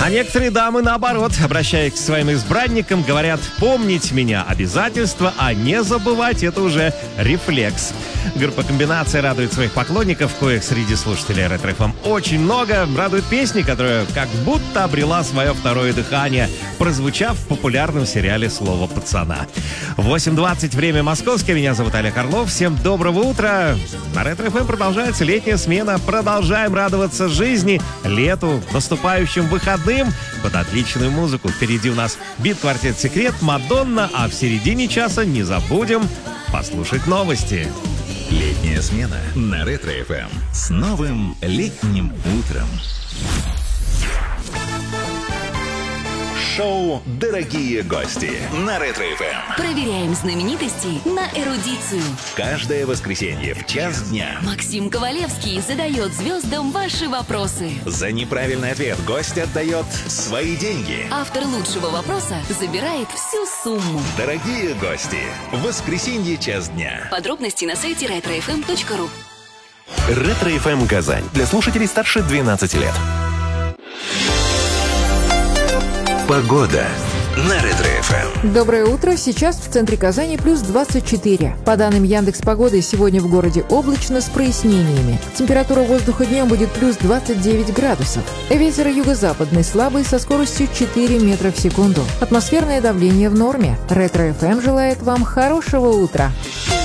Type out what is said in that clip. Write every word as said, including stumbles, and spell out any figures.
А некоторые дамы, наоборот, обращаясь к своим избранникам, говорят: помнить меня обязательство, а не забывать — это уже рефлекс. Группа «Комбинация» радует своих поклонников, коих среди слушателей Ретро эф эм очень много. Радует песни, которая как будто обрела свое второе дыхание, прозвучав в популярном сериале «Слово пацана». восемь двадцать, время московское. Меня зовут Олег Орлов. Всем доброго утра. На Ретро эф эм продолжается летняя смена. Продолжаем радоваться жизни, лету, наступающим выходным под отличную музыку. Впереди у нас бит-квартет «Секрет», «Мадонна», а в середине часа не забудем послушать новости. Летняя смена на Ретро эф эм с новым летним утром. Шоу «Дорогие гости» на Ретро эф эм. Проверяем знаменитостей на эрудицию. Каждое воскресенье в час дня Максим Ковалевский задает звездам ваши вопросы. за неправильный ответ гость отдает свои деньги. Автор лучшего вопроса забирает всю сумму. Дорогие гости, в воскресенье час дня. Подробности на сайте ретро эф эм точка ру. Ретро эф эм Казань. Для слушателей старше двенадцати лет. Погода на Ретро эф эм. Доброе утро. Сейчас в центре Казани плюс двадцать четыре. По данным Яндекс.Погоды, сегодня в городе облачно с прояснениями. Температура воздуха днем будет плюс двадцать девять градусов. Ветер юго-западный слабый со скоростью четыре метра в секунду. Атмосферное давление в норме. Ретро эф эм желает вам хорошего утра.